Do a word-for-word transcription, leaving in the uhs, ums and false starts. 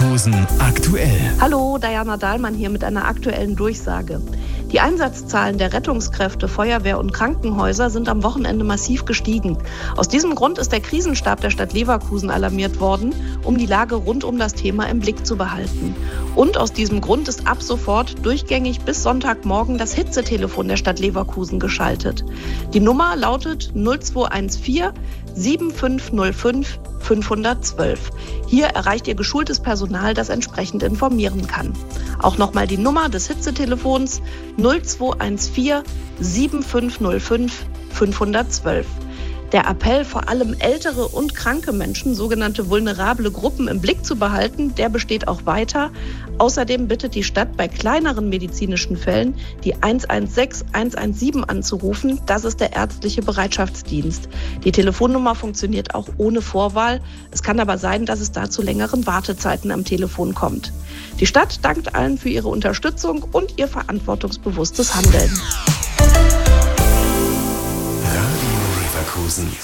Leverkusen aktuell. Hallo, Diana Dahlmann hier mit einer aktuellen Durchsage. Die Einsatzzahlen der Rettungskräfte, Feuerwehr und Krankenhäuser sind am Wochenende massiv gestiegen. Aus diesem Grund ist der Krisenstab der Stadt Leverkusen alarmiert worden, um die Lage rund um das Thema im Blick zu behalten. Und aus diesem Grund ist ab sofort durchgängig bis Sonntagmorgen das Hitzetelefon der Stadt Leverkusen geschaltet. Die Nummer lautet null zwei eins vier sieben fünf null fünf fünf eins zwei. Hier erreicht ihr geschultes Personal, das entsprechend informieren kann. Auch nochmal die Nummer des Hitzetelefons null zwei eins vier sieben fünf null fünf fünf eins zwei. Der Appell, vor allem ältere und kranke Menschen, sogenannte vulnerable Gruppen, im Blick zu behalten, der besteht auch weiter. Außerdem bittet die Stadt bei kleineren medizinischen Fällen die eins eins sechs eins eins sieben anzurufen. Das ist der ärztliche Bereitschaftsdienst. Die Telefonnummer funktioniert auch ohne Vorwahl. Es kann aber sein, dass es da zu längeren Wartezeiten am Telefon kommt. Die Stadt dankt allen für ihre Unterstützung und ihr verantwortungsbewusstes Handeln. Radio Leverkusen.